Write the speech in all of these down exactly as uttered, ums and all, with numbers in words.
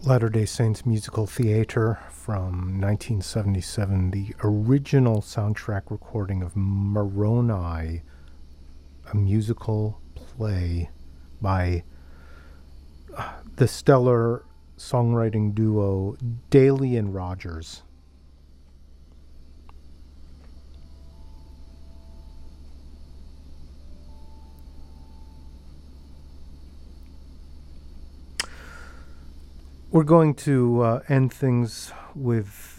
Latter-day Saints musical theater from nineteen seventy-seven, the original soundtrack recording of Moroni, a musical play by uh, the stellar songwriting duo Daly and Rogers. We're going to uh, end things with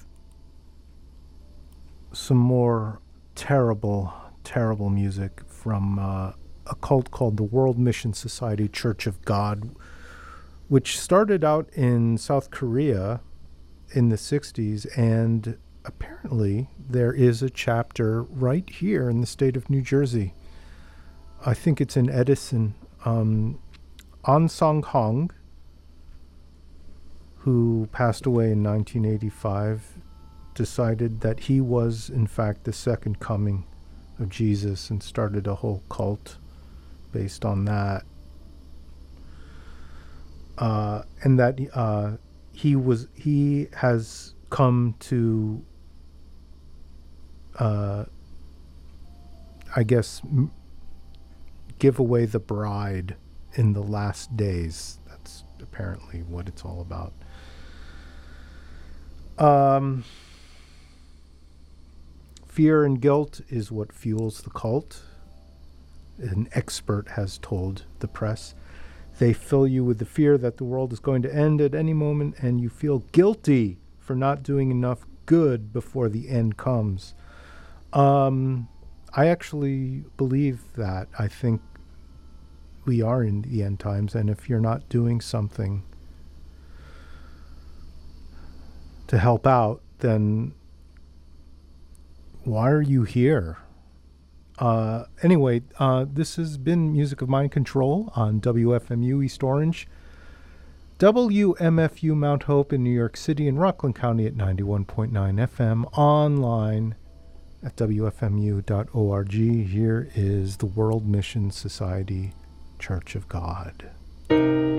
some more terrible, terrible music from uh, a cult called the World Mission Society Church of God, which started out in South Korea in the sixties, and apparently there is a chapter right here in the state of New Jersey. I think it's in Edison. Um, An Sang Hong, who passed away in nineteen eighty-five, decided that he was, in fact, the second coming of Jesus and started a whole cult based on that. Uh, and that uh, he was he has come to, uh, I guess, m- give away the bride in the last days. That's apparently what it's all about. Um, fear and guilt is what fuels the cult, an expert has told the press. They fill you with the fear that the world is going to end at any moment, and you feel guilty for not doing enough good before the end comes. Um, I actually believe that. I think we are in the end times, and if you're not doing something to help out, then why are you here? Uh, anyway, uh, this has been Music of Mind Control on W F M U East Orange, W M F U Mount Hope in New York City, and Rockland County at ninety-one point nine F M, online at W F M U dot org. Here is the World Mission Society Church of God.